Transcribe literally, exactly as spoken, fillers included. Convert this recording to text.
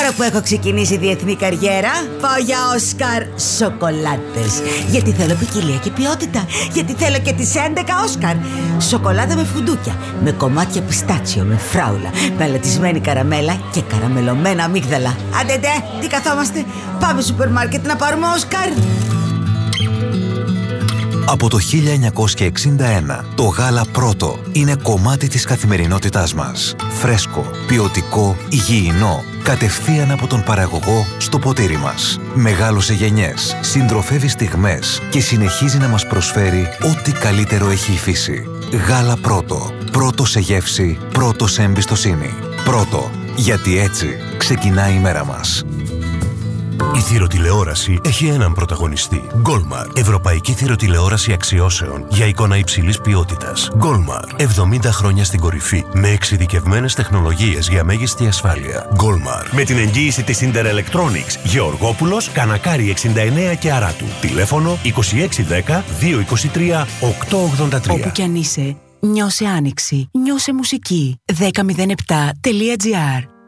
Τώρα που έχω ξεκινήσει διεθνή καριέρα, πάω για Όσκαρ σοκολάτες. Γιατί θέλω ποικιλία και ποιότητα. Γιατί θέλω και τις έντεκα Όσκαρ. Σοκολάτα με φουντούκια, με κομμάτια πιστάτσιο, με φράουλα, με αλατισμένη καραμέλα και καραμελωμένα αμύγδαλα. Άντε ντε, τι καθόμαστε, πάμε σούπερ μάρκετ να πάρουμε Όσκαρ. Από το χίλια εννιακόσια εξήντα ένα, το γάλα Πρώτο είναι κομμάτι της καθημερινότητάς μας. Φρέσκο, ποιοτικό, υγιεινό, κατευθείαν από τον παραγωγό στο ποτήρι μας. Μεγάλωσε γενιές, συντροφεύει στιγμές και συνεχίζει να μας προσφέρει ό,τι καλύτερο έχει η φύση. Γάλα Πρώτο. Πρώτο σε γεύση, πρώτο σε εμπιστοσύνη. Πρώτο, γιατί έτσι ξεκινάει η μέρα μας. Η θηροτηλεόραση έχει έναν πρωταγωνιστή. Goldmar. Ευρωπαϊκή θηροτηλεόραση αξιώσεων για εικόνα υψηλής ποιότητας. Goldmar. εβδομήντα χρόνια στην κορυφή. Με εξειδικευμένες τεχνολογίες για μέγιστη ασφάλεια. Goldmar. Με την εγγύηση της Inter Electronics. Γεωργόπουλος, Κανακάρη εξήντα εννέα και Αράτου. Τηλέφωνο είκοσι έξι δέκα δύο είκοσι τρία οκτακόσια ογδόντα τρία. Όπου κι αν είσαι, νιώσε άνοιξη. Νιώσε μουσική. δέκα μηδέν επτά τελεία τζι άρ